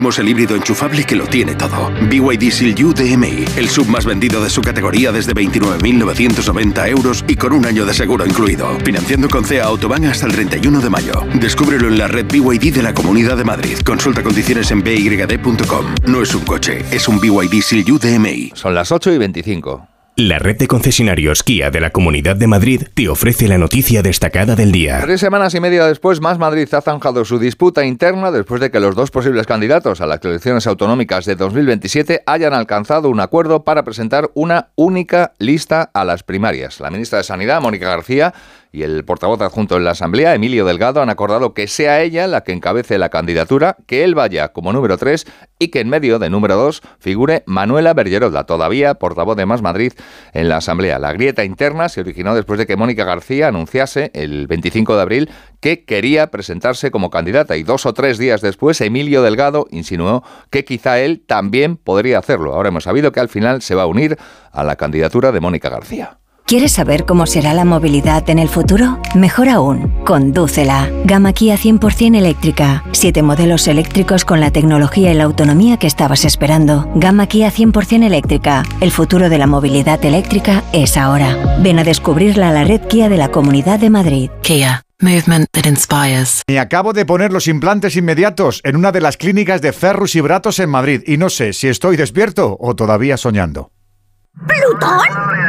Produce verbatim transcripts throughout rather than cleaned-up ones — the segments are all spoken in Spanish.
Tenemos el híbrido enchufable que lo tiene todo. B Y D Seal U D M I, el sub más vendido de su categoría desde veintinueve mil novecientos noventa euros y con un año de seguro incluido. Financiando con C E A Autobahn hasta el treinta y uno de mayo. Descúbrelo en la red B Y D de la Comunidad de Madrid. Consulta condiciones en b y d punto com. No es un coche, es un B Y D Seal U D M I. Son las ocho y veinticinco. La red de concesionarios Kia de la Comunidad de Madrid te ofrece la noticia destacada del día. Tres semanas y media después, Más Madrid ha zanjado su disputa interna después de que los dos posibles candidatos a las elecciones autonómicas de dos mil veintisiete hayan alcanzado un acuerdo para presentar una única lista a las primarias. La ministra de Sanidad, Mónica García, y el portavoz adjunto en la Asamblea, Emilio Delgado, han acordado que sea ella la que encabece la candidatura, que él vaya como número tres y que en medio de número dos figure Manuela Bergerola, todavía portavoz de Más Madrid en la Asamblea. La grieta interna se originó después de que Mónica García anunciase el veinticinco de abril que quería presentarse como candidata y dos o tres días después Emilio Delgado insinuó que quizá él también podría hacerlo. Ahora hemos sabido que al final se va a unir a la candidatura de Mónica García. ¿Quieres saber cómo será la movilidad en el futuro? Mejor aún, condúcela. Gama Kia cien por ciento eléctrica. Siete modelos eléctricos con la tecnología y la autonomía que estabas esperando. Gama Kia cien por ciento eléctrica. El futuro de la movilidad eléctrica es ahora. Ven a descubrirla a la red Kia de la Comunidad de Madrid. Kia. Movement that inspires. Me acabo de poner los implantes inmediatos en una de las clínicas de Ferrus y Bratos en Madrid y no sé si estoy despierto o todavía soñando. ¿Plutón?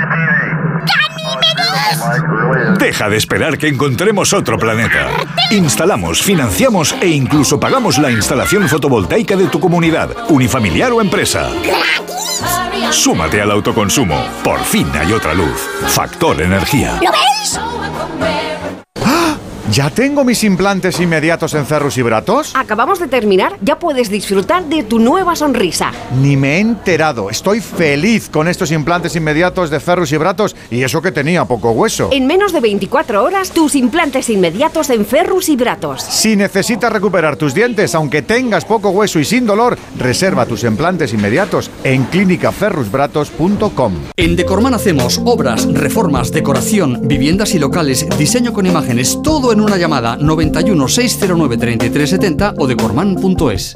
¡Ganímedes! Deja de esperar que encontremos otro planeta. Instalamos, financiamos e incluso pagamos la instalación fotovoltaica de tu comunidad, unifamiliar o empresa. ¿Gratis? Súmate al autoconsumo. Por fin hay otra luz. Factor Energía. ¿Lo veis? ¿Ya tengo mis implantes inmediatos en Ferrus y Bratos? Acabamos de terminar, ya puedes disfrutar de tu nueva sonrisa. Ni me he enterado. Estoy feliz con estos implantes inmediatos de Ferrus y Bratos y eso que tenía poco hueso. En menos de veinticuatro horas, tus implantes inmediatos en Ferrus y Bratos. Si necesitas recuperar tus dientes, aunque tengas poco hueso y sin dolor, reserva tus implantes inmediatos en clínica ferrus bratos punto com. En Decorman hacemos obras, reformas, decoración, viviendas y locales, diseño con imágenes, todo en una llamada noventa y uno, seiscientos nueve, treinta y tres setenta o decorman punto es.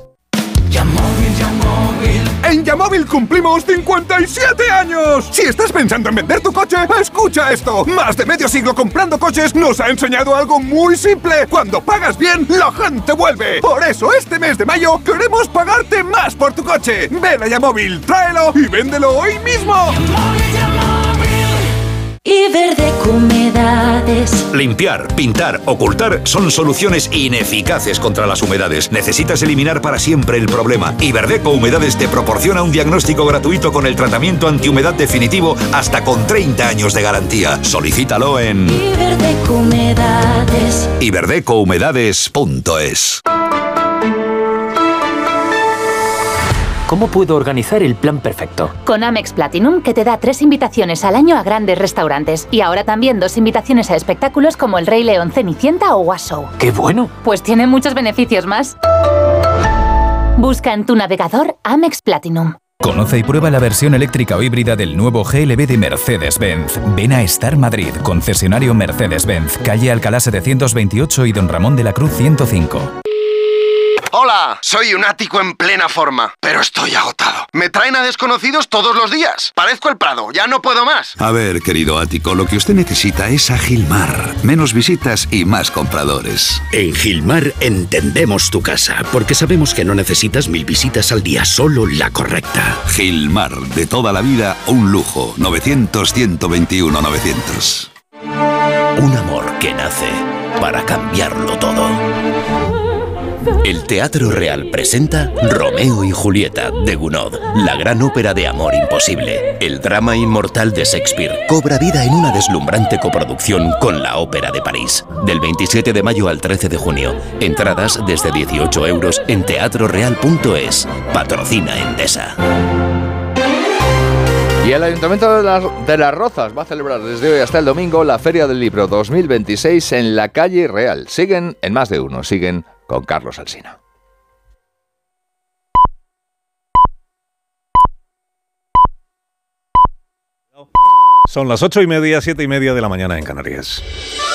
En Yamóvil cumplimos cincuenta y siete años. Si estás pensando en vender tu coche, escucha esto. Más de medio siglo comprando coches nos ha enseñado algo muy simple. Cuando pagas bien, la gente vuelve. Por eso este mes de mayo queremos pagarte más por tu coche. Ven a Yamóvil, tráelo y véndelo hoy mismo. Iberdeco Humedades. Limpiar, pintar, ocultar son soluciones ineficaces contra las humedades. Necesitas eliminar para siempre el problema. Iberdeco Humedades te proporciona un diagnóstico gratuito con el tratamiento antihumedad definitivo hasta con treinta años de garantía. Solicítalo en Iberdeco Humedades. iberdeco humedades punto es. ¿Cómo puedo organizar el plan perfecto? Con Amex Platinum, que te da tres invitaciones al año a grandes restaurantes. Y ahora también dos invitaciones a espectáculos como El Rey León, Cenicienta o Was Show. ¡Qué bueno! Pues tiene muchos beneficios más. Busca en tu navegador Amex Platinum. Conoce y prueba la versión eléctrica o híbrida del nuevo G L B de Mercedes-Benz. Ven a Star Madrid, concesionario Mercedes-Benz, calle Alcalá setecientos veintiocho y Don Ramón de la Cruz ciento cinco. Hola, soy un ático en plena forma, pero estoy agotado. Me traen a desconocidos todos los días. Parezco el Prado, ya no puedo más. A ver, querido ático, lo que usted necesita es a Gilmar. Menos visitas y más compradores. En Gilmar entendemos tu casa, porque sabemos que no necesitas mil visitas al día, solo la correcta. Gilmar, de toda la vida, un lujo. novecientos, ciento veintiuno, novecientos. Un amor que nace para cambiarlo todo. El Teatro Real presenta Romeo y Julieta de Gounod, la gran ópera de amor imposible. El drama inmortal de Shakespeare cobra vida en una deslumbrante coproducción con la Ópera de París. Del veintisiete de mayo al trece de junio. Entradas desde dieciocho euros en teatro real punto es. Patrocina Endesa. Y el Ayuntamiento de las, de las Rozas va a celebrar desde hoy hasta el domingo la Feria del Libro dos mil veintiséis en la calle Real. Siguen en Más de Uno, siguen con Carlos Alsina. Son las ocho y media, siete y media de la mañana en Canarias.